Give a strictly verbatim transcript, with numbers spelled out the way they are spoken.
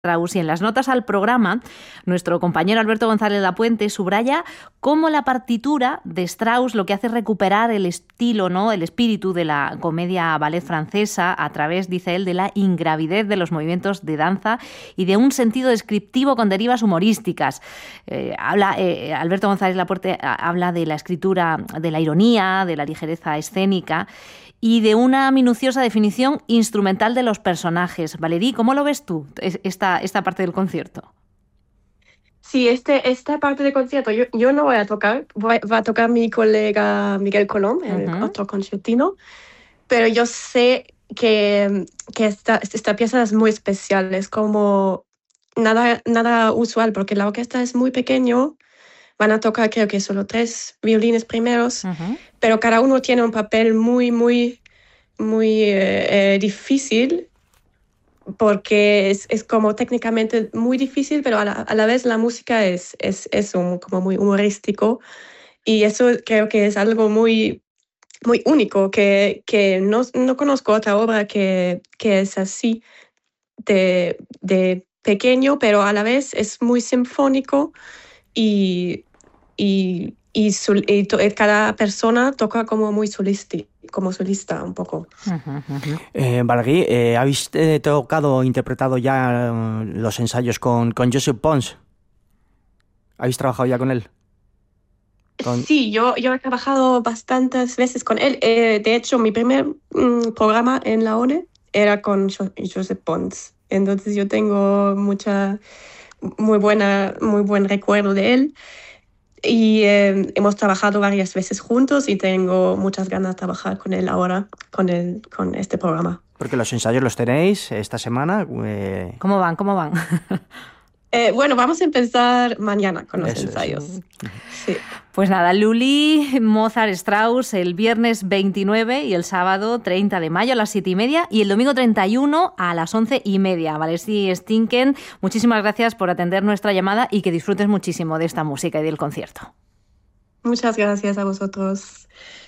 Strauss, y en las notas al programa, nuestro compañero Alberto González Lapuente subraya cómo la partitura de Strauss lo que hace es recuperar el estilo, ¿no?, el espíritu de la comedia ballet francesa a través, dice él, de la ingravidez de los movimientos de danza y de un sentido descriptivo con derivas humorísticas. Eh, habla, eh, Alberto González Lapuente habla de la escritura, de la ironía, de la ligereza escénica y de una minuciosa definición instrumental de los personajes. Valerie, ¿cómo lo ves tú, esta, esta parte del concierto? Sí, este, esta parte del concierto yo, yo no voy a tocar, voy, va a tocar mi colega Miguel Colom, el uh-huh. otro concertino, pero yo sé que, que esta, esta pieza es muy especial, es como nada, nada usual, porque la orquesta es muy pequeño, van a tocar creo que solo tres violines primeros, uh-huh. pero cada uno tiene un papel muy, muy, muy eh, eh, difícil, porque es, es como técnicamente muy difícil, pero a la, a la vez la música es, es, es un, como muy humorístico, y eso creo que es algo muy, muy único, que, que no, no conozco otra obra que, que es así de, de pequeño, pero a la vez es muy sinfónico y... y Y, su, y to, cada persona toca como muy solista, como solista un poco. Uh-huh, uh-huh. Eh, Valerie, eh, ¿habéis eh, tocado o interpretado ya eh, los ensayos con, con Joseph Pons? ¿Habéis trabajado ya con él? Con... Sí, yo, yo he trabajado bastantes veces con él. Eh, de hecho, mi primer mm, programa en la O N E era con jo- Joseph Pons. Entonces yo tengo mucha, muy, buena, muy buen recuerdo de él. Y eh, hemos trabajado varias veces juntos y tengo muchas ganas de trabajar con él ahora, con, el, con este programa. Porque los ensayos los tenéis esta semana. Eh... ¿Cómo van? ¿Cómo van? eh, bueno, vamos a empezar mañana con los Eso ensayos. Es. Sí. Pues nada, Lully, Mozart, Strauss el viernes veintinueve y el sábado treinta de mayo a las siete y media y el domingo treinta y uno a las once y media. Valerie Stinken, muchísimas gracias por atender nuestra llamada y que disfrutes muchísimo de esta música y del concierto. Muchas gracias a vosotros.